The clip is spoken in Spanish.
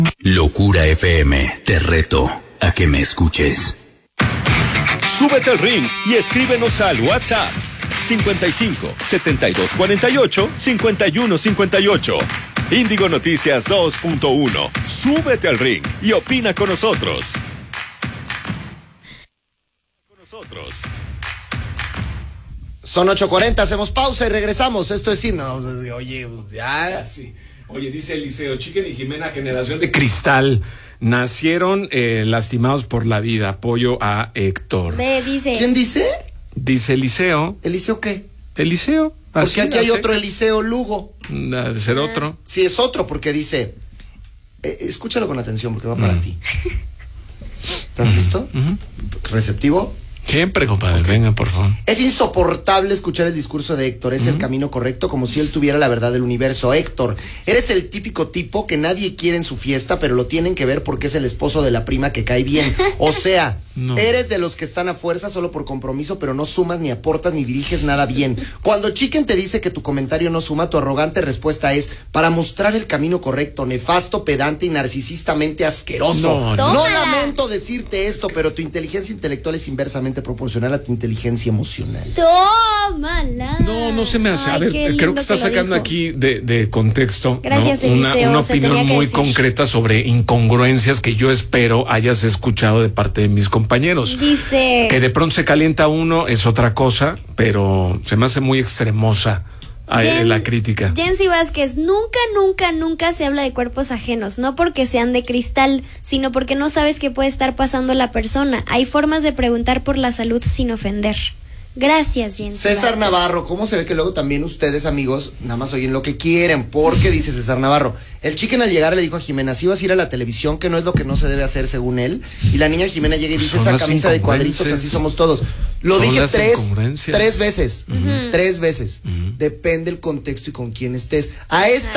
Locura FM, te reto a que me escuches. Súbete al ring y escríbenos al WhatsApp 55 72 48 51 58. Índigo Noticias 2.1. Súbete al ring y opina con nosotros. Son 8:40, hacemos pausa y regresamos. Esto es Signo. Oye, ya. Sí. Oye, dice Eliseo, Chicken y Jimena, generación de cristal, nacieron lastimados por la vida. Apoyo a Héctor. Dice. ¿Quién dice? Dice Eliseo. ¿Eliseo qué? Eliseo. Porque aquí hay otro Eliseo Lugo. De ser otro. Sí, es otro, porque dice... escúchalo con atención, porque va para ti. ¿Estás listo? ¿Receptivo? Siempre, compadre, venga, por favor. Es insoportable escuchar el discurso de Héctor. Es el camino correcto, como si él tuviera la verdad del universo. Héctor, eres el típico tipo que nadie quiere en su fiesta, pero lo tienen que ver porque es el esposo de la prima que cae bien. O sea, eres de los que están a fuerza solo por compromiso, pero no sumas, ni aportas, ni diriges nada bien. Cuando Chicken te dice que tu comentario no suma, tu arrogante respuesta es para mostrar el camino correcto, nefasto, pedante y narcisistamente asqueroso. No lamento decirte esto, pero tu inteligencia intelectual es inversamente proporcional a tu inteligencia emocional. Tómala. No se me hace. A ver, creo que está sacando aquí de contexto. Gracias, ¿no? Eliseo, una opinión muy concreta sobre incongruencias que yo espero hayas escuchado de parte de mis compañeros. Dice que de pronto se calienta uno es otra cosa, pero se me hace muy extremosa la crítica. Jensi Vázquez, nunca se habla de cuerpos ajenos, no porque sean de cristal, sino porque no sabes qué puede estar pasando la persona. Hay formas de preguntar por la salud sin ofender. Gracias, Jensi César Vázquez. Navarro, ¿cómo se ve que luego también ustedes, amigos, nada más oyen lo que quieren? Porque dice César Navarro, el Chicken al llegar le dijo a Jimena, si vas a ir a la televisión, que no es lo que no se debe hacer según él, y la niña Jimena llega y dice, esa camisa de cuadritos, así somos todos. Lo dije tres veces. Depende el contexto y con quién estés. A esta